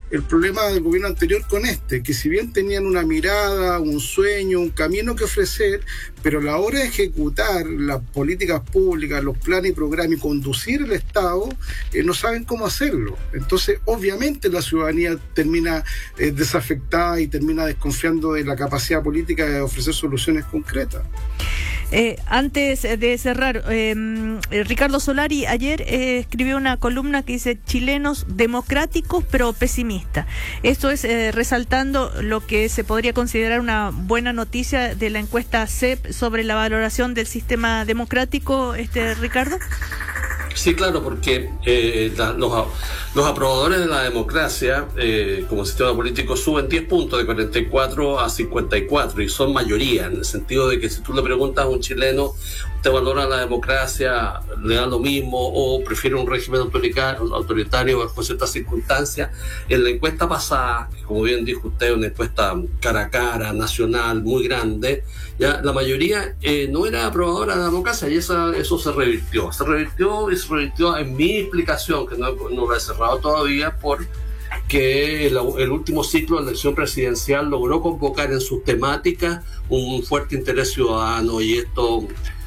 el problema del gobierno anterior con que si bien tenían una mirada, un sueño, un camino que ofrecer, pero a la hora de ejecutar las políticas públicas, los planes y programas y conducir el Estado, no saben cómo hacerlo. Entonces, obviamente la ciudadanía termina desafectada y termina desconfiando de la capacidad política de ofrecer soluciones concretas. Antes de cerrar, Ricardo Solari ayer escribió una columna que dice chilenos democráticos pero pesimistas. Esto es resaltando lo que se podría considerar una buena noticia de la encuesta CEP sobre la valoración del sistema democrático, Ricardo. Sí, claro, porque los aprobadores de la democracia como sistema político suben 10 puntos de 44 a 54 y son mayoría, en el sentido de que si tú le preguntas a un chileno, ¿te valora la democracia? ¿Le da lo mismo? ¿O prefiere un régimen autoritario bajo ciertas circunstancias? En la encuesta pasada, que como bien dijo usted, una encuesta cara a cara, nacional, muy grande, ya la mayoría no era aprobadora de la democracia y eso se revirtió. Se revirtió en mi explicación, que no lo he cerrado todavía, porque el último ciclo de elección presidencial logró convocar en sus temáticas un fuerte interés ciudadano y esto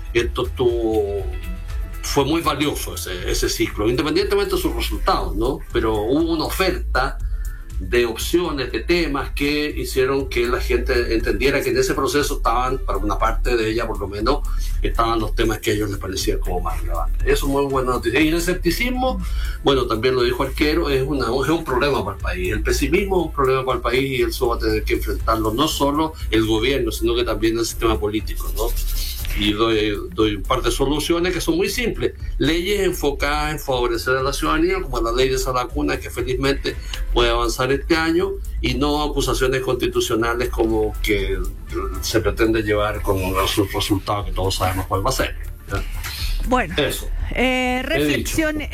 fue muy valioso ese ciclo, independientemente de sus resultados, ¿no? Pero hubo una oferta de opciones, de temas que hicieron que la gente entendiera que en ese proceso estaban, para una parte de ella por lo menos, estaban los temas que a ellos les parecían como más relevantes. Eso es muy buena noticia. Y el escepticismo, bueno, también lo dijo Arquero, es un problema para el país. El pesimismo es un problema para el país y eso va a tener que enfrentarlo no solo el gobierno, sino que también el sistema político, ¿no? Y doy un par de soluciones que son muy simples. Leyes enfocadas en favorecer a la ciudadanía, como la ley de esa vacuna que felizmente puede avanzar este año, y no acusaciones constitucionales como que se pretende llevar con sus resultados que todos sabemos cuál va a ser, ¿ya? Bueno, eso. Reflexiones.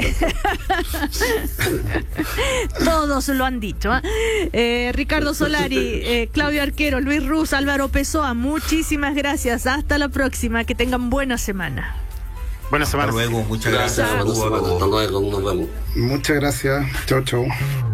Todos lo han dicho, Ricardo Solari, Claudio Arquero, Luis Ruz, Álvaro Pessoa, muchísimas gracias. Hasta la próxima. Que tengan buena semana. Buena semana. Hasta luego. Muchas gracias. Hasta luego. Nos vemos. Muchas gracias. Chau, chau.